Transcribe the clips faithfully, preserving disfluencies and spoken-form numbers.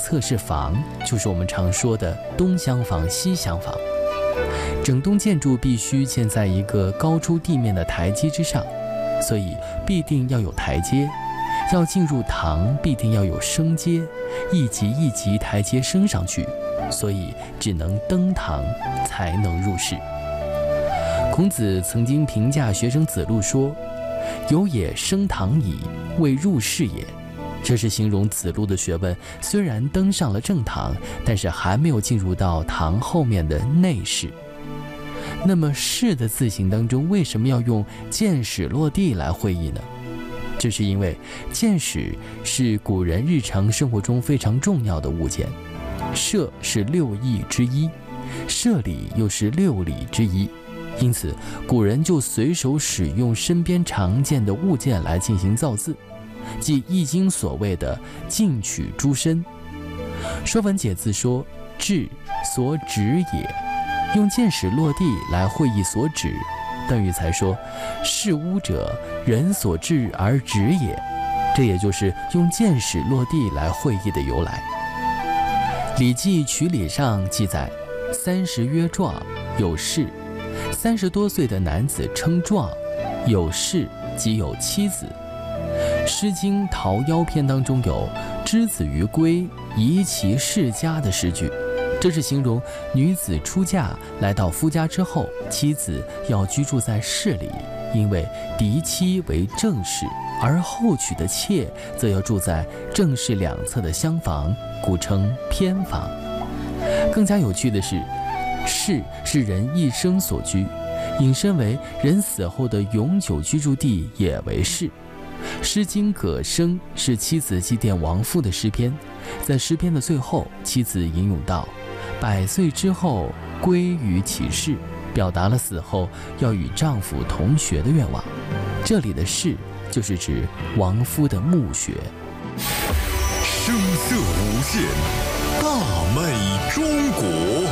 侧是房，就是我们常说的东厢房、西厢房。整栋建筑必须建在一个高出地面的台阶之上，所以必定要有台阶。要进入堂，必定要有升阶，一级一级台阶升上去，所以只能登堂才能入室。孔子曾经评价学生子路说：“有也升堂矣，未入室也。”这是形容子路的学问虽然登上了正堂，但是还没有进入到堂后面的内室。那么室的字形当中为什么要用箭矢落地来会意呢？这是因为箭矢是古人日常生活中非常重要的物件，射是六艺之一，射礼又是六礼之一，因此古人就随手使用身边常见的物件来进行造字，即《易经》所谓的进取诸身。说文解字说：“至，所指也。”用箭矢落地来会意所指，邓禹才说：“视屋者，人所至而止也。”这也就是用箭矢落地来会意的由来。《礼记·曲礼》上记载：“三十曰壮，有士。”三十多岁的男子称壮，有士即有妻子。《诗经·桃夭篇》当中有“之子于归，宜其室家”的诗句。这是形容女子出嫁来到夫家之后，妻子要居住在室里，因为嫡妻为正室，而后娶的妾则要住在正室两侧的厢房，故称偏房。更加有趣的是，室是人一生所居，引申为人死后的永久居住地也为室。《诗经·葛生》是妻子祭奠亡夫的诗篇，在诗篇的最后，妻子吟咏道：“百岁之后归于其室”，表达了死后要与丈夫同穴的愿望。这里的室就是指亡夫的墓穴。 声色无限，大美中国。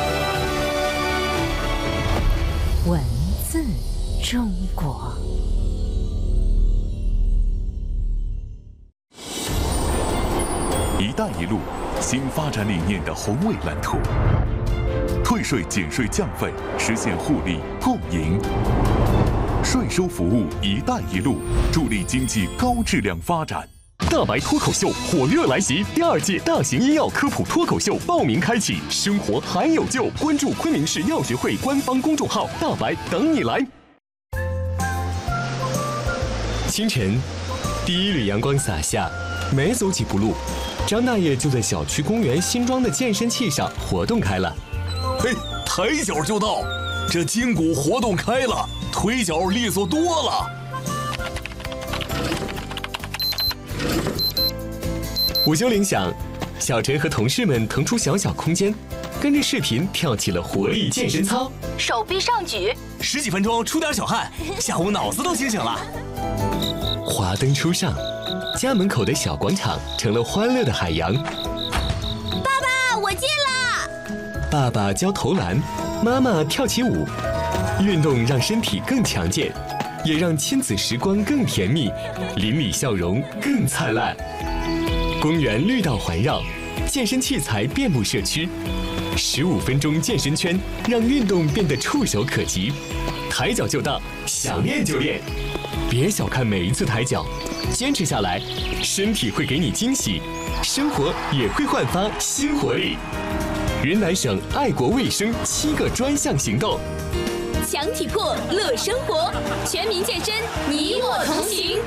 文字中国。 一带一路新发展理念的宏伟蓝图，退税减税降费，实现互利共赢。税收服务“一带一路”，助力经济高质量发展。大白脱口秀火热来袭，第二届大型医药科普脱口秀报名开启，生活还有救！关注昆明市药学会官方公众号“大白”，等你来。 清晨，第一缕阳光洒下，没走几步路，张大爷就在小区公园新装的健身器上活动开了。 嘿，抬脚就到，这筋骨活动开了，腿脚利索多了。 午休铃响，小陈和同事们腾出小小空间，跟着视频跳起了活力健身操， 手臂上举， 十几分钟出点小汗，下午脑子都清醒了。 华灯初上，家门口的小广场成了欢乐的海洋。 爸爸，我进了。 爸爸教投篮，妈妈跳起舞，运动让身体更强健，也让亲子时光更甜蜜，邻里笑容更灿烂。公园绿道环绕，健身器材遍布社区，十五分钟健身圈让运动变得触手可及，抬脚就到，想练就练。别小看每一次抬脚，坚持下来，身体会给你惊喜，生活也会焕发新活力。云南省爱国卫生七个专项行动， 强体魄乐生活，全民健身，你我同行。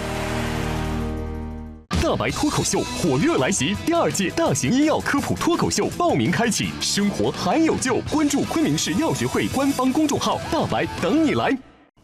大白脱口秀火热来袭，第二届大型医药科普脱口秀报名开启，生活还有救！关注昆明市药学会官方公众号“大白”，等你来。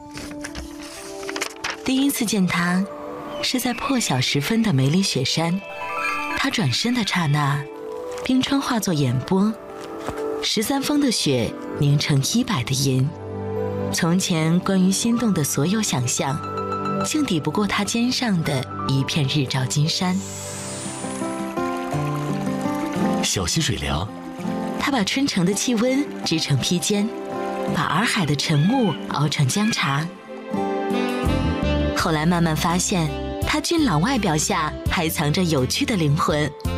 第一次见他，是在破晓时分的梅里雪山。他转身的刹那，冰川化作眼波，十三峰的雪凝成一百的银。从前关于心动的所有想象，竟抵不过他肩上的一片日照金山。 小溪水疗， 他把春城的气温织成披肩，把洱海的晨雾熬成姜茶。后来慢慢发现，他俊朗外表下还藏着有趣的灵魂。